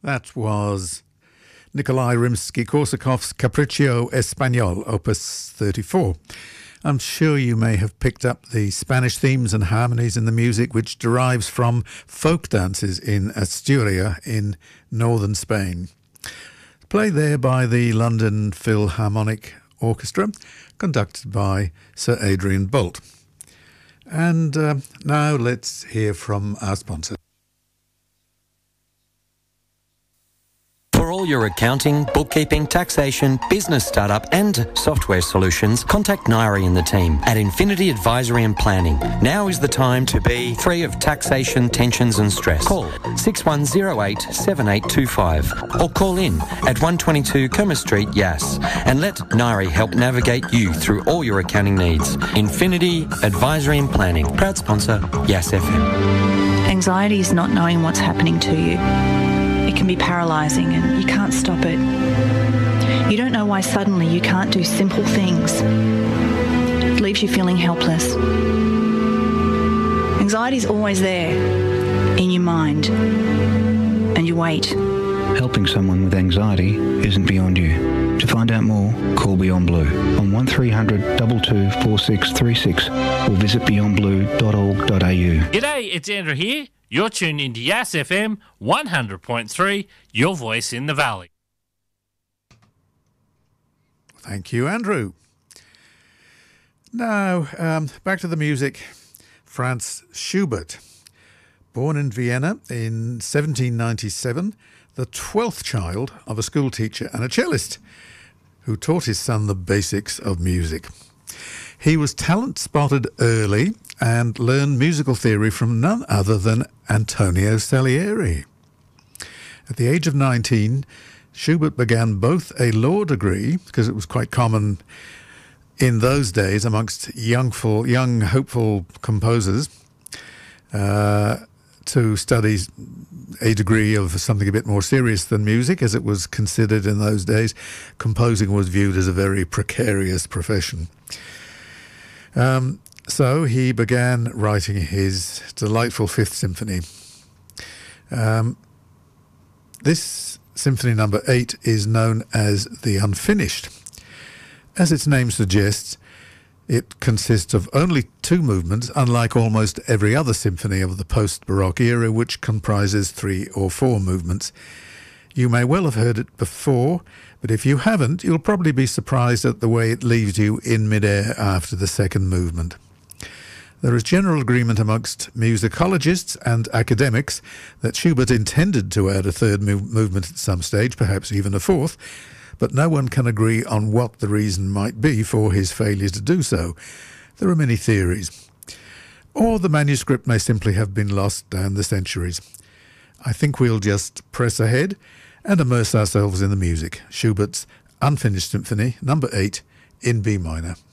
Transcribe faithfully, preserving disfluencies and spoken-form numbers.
That was Nikolai Rimsky-Korsakov's Capriccio Espagnol, Opus thirty-four. I'm sure you may have picked up the Spanish themes and harmonies in the music, which derives from folk dances in Asturias in northern Spain. Played there by the London Philharmonic Orchestra, conducted by Sir Adrian Boult. And uh, now let's hear from our sponsor. For all your accounting, bookkeeping, taxation, business startup and software solutions, contact Nairi and the team at Infinity Advisory and Planning. Now is the time to be free of taxation, tensions and stress. Call six one zero eight seven eight two five or call in at one twenty-two Kerma Street, Yass, and let Nairi help navigate you through all your accounting needs. Infinity Advisory and Planning, proud sponsor, Yass F M. Anxiety is not knowing what's happening to you. It can be paralysing and you can't stop it. You don't know why suddenly you can't do simple things. It leaves you feeling helpless. Anxiety is always there, in your mind, and you wait. Helping someone with anxiety isn't beyond you. To find out more, call Beyond Blue on one three hundred two two four six three six or visit beyond blue dot org dot a u. G'day, it's Andrew here. You're tuned into Yass F M one hundred point three, your voice in the valley. Thank you, Andrew. Now, um, back to the music. Franz Schubert, born in Vienna in seventeen ninety-seven, the twelfth child of a schoolteacher and a cellist who taught his son the basics of music. He was talent spotted early and learned musical theory from none other than Antonio Salieri. At the age of nineteen, Schubert began both a law degree, because it was quite common in those days amongst youngful, young, hopeful composers uh, to study a degree of something a bit more serious than music, as it was considered in those days. Composing was viewed as a very precarious profession. Um, so he began writing his delightful Fifth Symphony. Um, this Symphony number eight is known as the Unfinished. As its name suggests, it consists of only two movements, unlike almost every other symphony of the post-Baroque era, which comprises three or four movements. You may well have heard it before, but if you haven't, you'll probably be surprised at the way it leaves you in midair after the second movement. There is general agreement amongst musicologists and academics that Schubert intended to add a third move- movement at some stage, perhaps even a fourth, but no one can agree on what the reason might be for his failure to do so. There are many theories. Or the manuscript may simply have been lost down the centuries. I think we'll just press ahead and immerse ourselves in the music. Schubert's Unfinished Symphony, number eight, in B minor.